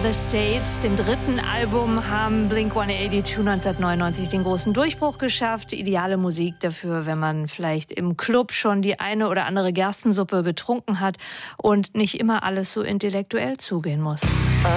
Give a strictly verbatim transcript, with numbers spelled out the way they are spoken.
the State, dem dritten Album, haben Blink hundertachtzig neunzehnhundertneunundneunzig den großen Durchbruch geschafft. Ideale Musik dafür, wenn man vielleicht im Club schon die eine oder andere Gerstensuppe getrunken hat und nicht immer alles so intellektuell zugehen muss.